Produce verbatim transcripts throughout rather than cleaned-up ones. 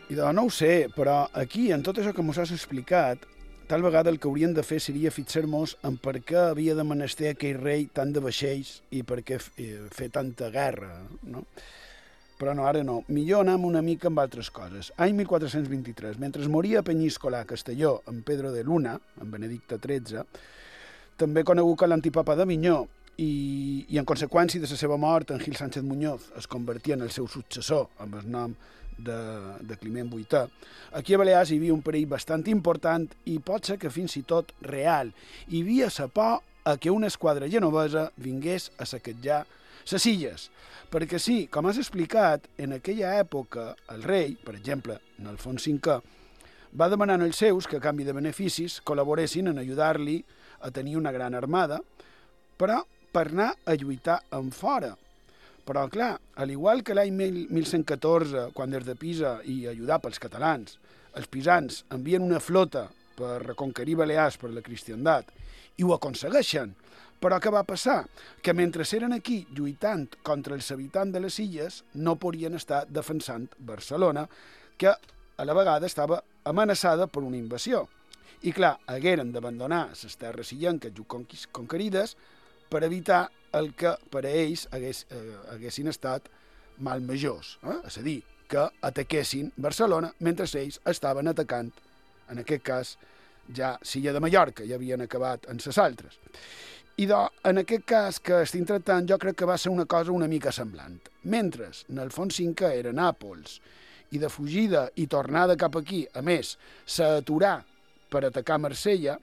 I doncs no ho sé, però aquí, en tot això que mos has explicat, tal vegada el que hauríem de fer seria fixar-nos en per què havia de menester aquell rei tant de vaixells i per què fer tanta guerra, no? Però no, ara no. Millor anem una mica amb altres coses. Any mil quatre-cents vint-i-tres, mentre moria a Penyíscola, a Castelló, en Pedro de Luna, en Benedicte tretze, també conegut com l'antipapa d'Avinyó, i, i en conseqüència de la seva mort, en Gil Sánchez Muñoz es convertia en el seu successor, amb el nom de, de Climent vuitè. Aquí a Balears hi havia un perill bastant important i pot ser que fins i tot real. Hi havia la por a que una esquadra genovesa vingués a saquejar les illes. Perquè sí, com has explicat, en aquella època el rei, per exemple, en Alfons cinquè, va demanar als seus que a canvi de beneficis col·laboressin en ajudar-li a tenir una gran armada, però per anar a lluitar en fora. Però, clar, al igual que l'any mil cent catorze, quan des de Pisa i ajudar pels catalans, els pisans envien una flota per reconquerir Balears per la cristiandat, i ho aconsegueixen. Però què va passar? Que mentre eren aquí lluitant contra els habitants de les illes, no podien estar defensant Barcelona, que a la vegada estava amenaçada per una invasió. I clar, hagueren d'abandonar les terres illenques conquerides per evitar el que per a ells hagués, eh, haguessin estat mal majors, eh? És a dir, que ataquessin Barcelona mentre ells estaven atacant, en aquest cas, ja l'illa de Mallorca, ja havien acabat en les altres. I doncs, en aquest cas que estic tractant, jo crec que va ser una cosa una mica semblant. Mentre en Alfons cinquè era a Nàpols, i de fugida i tornada cap aquí, a més, s'aturà per atacar Marsella,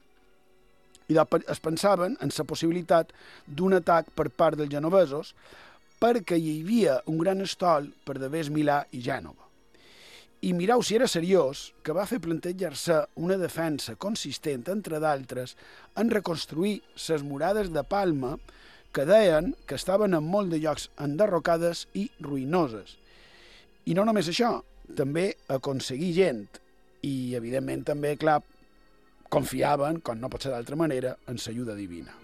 i es pensaven en la possibilitat d'un atac per part dels genovesos perquè hi havia un gran estol per d'haver Milà i Gènova. I mireu si era seriós, que va fer plantejar-se una defensa consistent, entre d'altres, en reconstruir les murades de Palma, que deien que estaven en molt de llocs enderrocades i ruïnoses. I no només això, també aconseguir gent, i evidentment també, clar, confiaven, com no pot ser d'altra manera, en l'ajuda divina.